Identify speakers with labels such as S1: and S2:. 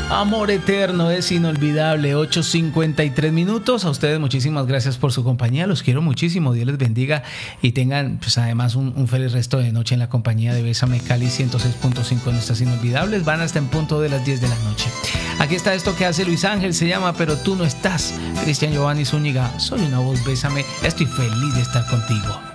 S1: Amor eterno es inolvidable, 8:53 minutos. A ustedes muchísimas gracias por su compañía, los quiero muchísimo, Dios les bendiga y tengan pues además un feliz resto de noche en la compañía de Bésame Cali 106.5, nuestras inolvidables van hasta en punto de las 10 de la noche. Aquí está esto que hace Luis Ángel, se llama Pero tú no estás. Cristian Giovanni Zúñiga, soy una voz, bésame, estoy feliz de estar contigo.